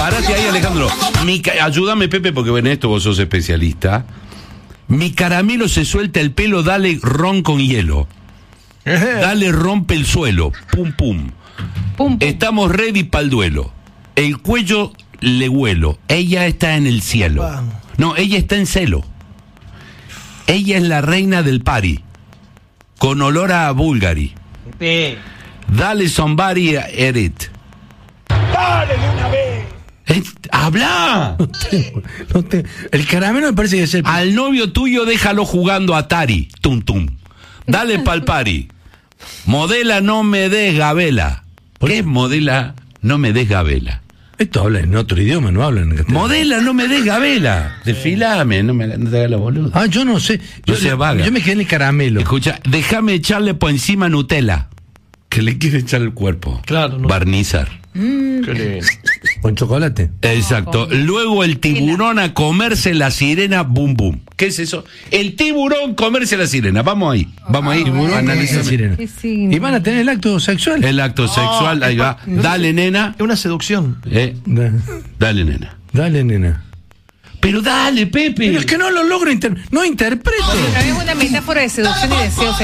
Parate ahí, Alejandro. Ayúdame, Pepe, porque en esto vos sos especialista. Mi caramelo se suelta el pelo, dale ron con hielo. Dale, rompe el suelo. Pum, pum. Pum, pum. Estamos ready para el duelo. El cuello le huelo. Ella está en el cielo. No, ella está en celo. Ella es la reina del party. Con olor a Bulgari. Dale, somebody edit. ¡Dale de una vez! ¡Habla! El caramelo me parece que es el... Al novio tuyo déjalo jugando Atari. Tum, tum. Dale pa'l party. Modela, no me des gabela. ¿Qué es modela, no me des gabela? Esto habla en otro idioma, no hablan en castellano. Modela, no me des gabela. Desfilame, no te hagas la boluda. Ah, yo no sé. No sea vaga. Yo me quedé en el caramelo. Escucha, déjame echarle por encima Nutella. Que le quiere echar el cuerpo. Claro, no. Barnizar. Qué lindo. Con chocolate. Exacto. Luego el tiburón a comerse la sirena, boom, boom. ¿Qué es eso? El tiburón comerse la sirena. Vamos ahí. Tiburón, Analízame. sirena. ¿Qué signo? Y van a tener el acto sexual. El acto sexual, ahí va. Dale, nena. Es una seducción. Dale, nena. Dale, nena. Pero dale, Pepe. Pero es que no lo logro no interpreto. Es una metáfora de seducción y deseo